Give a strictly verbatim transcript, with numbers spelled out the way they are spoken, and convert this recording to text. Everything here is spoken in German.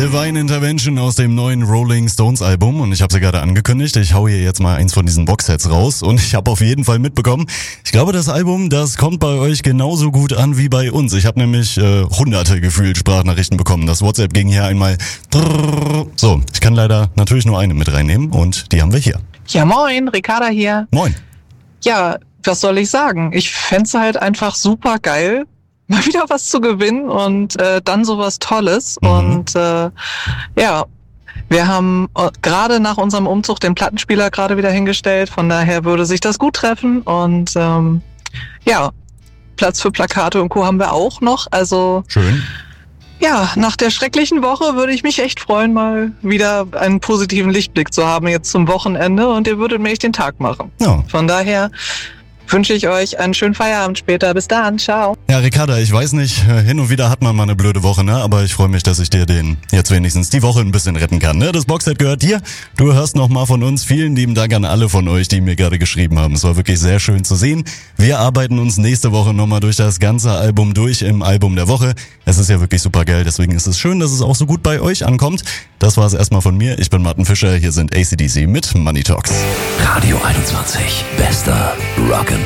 Divine Intervention aus dem neuen Rolling Stones Album und ich habe sie gerade angekündigt, ich hau hier jetzt mal eins von diesen Boxsets raus und ich habe auf jeden Fall mitbekommen, ich glaube das Album, das kommt bei euch genauso gut an wie bei uns. Ich habe nämlich äh, hunderte gefühlt Sprachnachrichten bekommen. Das WhatsApp ging hier einmal so, ich kann leider natürlich nur eine mit reinnehmen und die haben wir hier. Ja moin, Ricarda hier. Moin. Ja, was soll ich sagen? Ich fänd's halt einfach super geil, mal wieder was zu gewinnen und äh, dann sowas Tolles. Mhm. Und äh, ja, wir haben äh, gerade nach unserem Umzug den Plattenspieler gerade wieder hingestellt. Von daher würde sich das gut treffen. Und ähm, ja, Platz für Plakate und Co. haben wir auch noch. Also schön. Ja, nach der schrecklichen Woche würde ich mich echt freuen, mal wieder einen positiven Lichtblick zu haben jetzt zum Wochenende. Und ihr würdet mir echt den Tag machen. Ja. Von daher wünsche ich euch einen schönen Feierabend später. Bis dann, ciao. Ja, Ricarda, ich weiß nicht, hin und wieder hat man mal eine blöde Woche, ne? Aber ich freue mich, dass ich dir den jetzt wenigstens die Woche ein bisschen retten kann, ne? Das Boxset gehört dir. Du hörst noch mal von uns. Vielen lieben Dank an alle von euch, die mir gerade geschrieben haben. Es war wirklich sehr schön zu sehen. Wir arbeiten uns nächste Woche noch mal durch das ganze Album durch im Album der Woche. Es ist ja wirklich super geil, deswegen ist es schön, dass es auch so gut bei euch ankommt. Das war es erstmal von mir. Ich bin Martin Fischer. Hier sind A C D C mit Money Talks. Radio einundzwanzig. Bester Rock